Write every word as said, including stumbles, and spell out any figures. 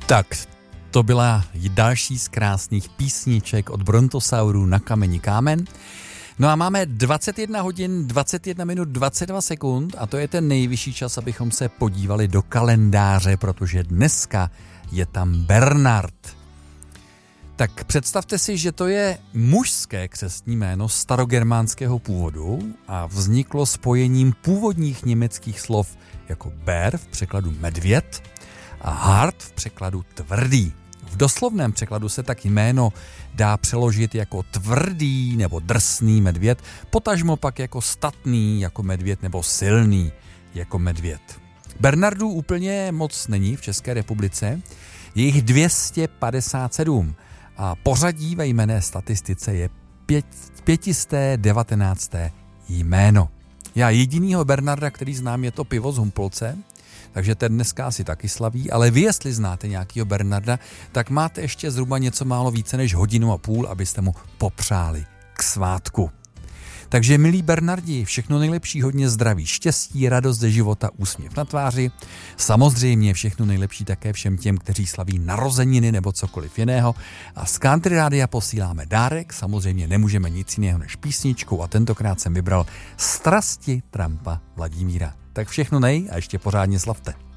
Tak, to byla další z krásných písniček od Brontosaurů Na kameni kámen. No a máme dvacet jedna hodin, dvacet jedna minut, dvacet dva sekund a to je ten nejvyšší čas, abychom se podívali do kalendáře, protože dneska je tam Bernard. Tak představte si, že to je mužské křestní jméno starogermánského původu a vzniklo spojením původních německých slov jako Bär v překladu medvěd a Hart v překladu tvrdý. V doslovném překladu se tak jméno dá přeložit jako tvrdý nebo drsný medvěd, potažmo pak jako statný jako medvěd nebo silný jako medvěd. Bernardů úplně moc není v České republice, je jich dvě stě padesát sedm a pořadí ve jmenné statistice je pět set devatenácté jméno. Já jedinýho Bernarda, který znám, je to pivo z Humpolce, takže ten dneska asi taky slaví, ale vy, jestli znáte nějakýho Bernarda, tak máte ještě zhruba něco málo více než hodinu a půl, abyste mu popřáli k svátku. Takže milí Bernardi, všechno nejlepší, hodně zdraví, štěstí, radost ze života, úsměv na tváři. Samozřejmě všechno nejlepší také všem těm, kteří slaví narozeniny nebo cokoliv jiného. A z Country Rádia posíláme dárek, samozřejmě nemůžeme nic jiného než písničku a tentokrát jsem vybral Strasti Trampa Vladimíra. Tak všechno nej a ještě pořádně slavte.